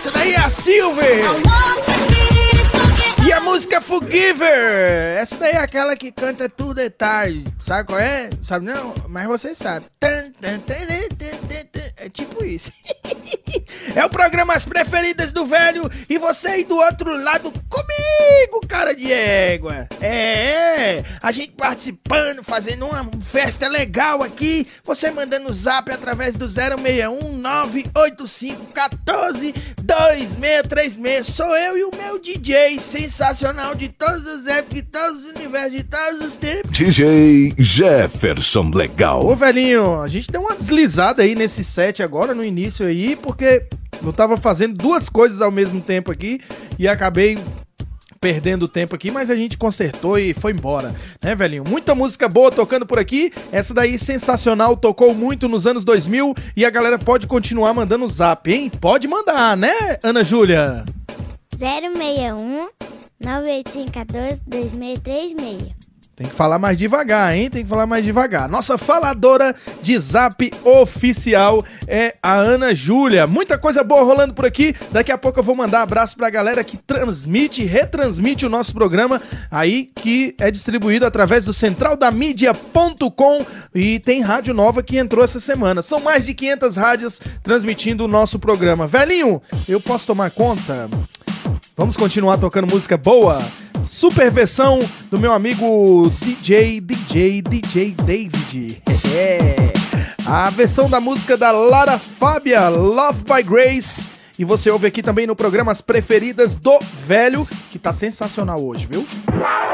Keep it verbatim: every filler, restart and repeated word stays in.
Essa daí é a Silver. E a música Forgiver. Essa daí é aquela que canta tudo detalhe. Sabe qual é? Sabe não? Mas você sabe. É tipo isso. É o programa As Preferidas do Velho. E você aí do outro lado comigo, cara de égua. É, a gente participando, fazendo uma festa legal aqui. Você mandando zap através do zero seis um nove oito cinco um quatro dois seis três seis. Sou eu e o meu D J sensacional de todas as épocas, de todos os universos, de todos os tempos. D J Jefferson Legal. Ô velhinho, a gente deu uma deslizada aí nesse set agora, no início aí, porque eu tava fazendo duas coisas ao mesmo tempo aqui e acabei perdendo tempo aqui, mas a gente consertou e foi embora, né, velhinho? Muita música boa tocando por aqui, essa daí sensacional, tocou muito nos anos dois mil e a galera pode continuar mandando zap, hein? Pode mandar, né, Ana Júlia? zero seis um nove oito cinco um dois dois seis três seis. Tem que falar mais devagar, hein? Tem que falar mais devagar. Nossa faladora de zap oficial é a Ana Júlia. Muita coisa boa rolando por aqui. Daqui a pouco eu vou mandar abraço pra galera que transmite, retransmite o nosso programa aí, que é distribuído através do central da mídia ponto com e tem rádio nova que entrou essa semana. São mais de quinhentas rádios transmitindo o nosso programa. Velhinho, eu posso tomar conta? Vamos continuar tocando música boa? Super versão do meu amigo D J, D J, D J David. É. A versão da música da Lara Fábia, Love by Grace. E você ouve aqui também no programa As Preferidas do Velho, que tá sensacional hoje, viu?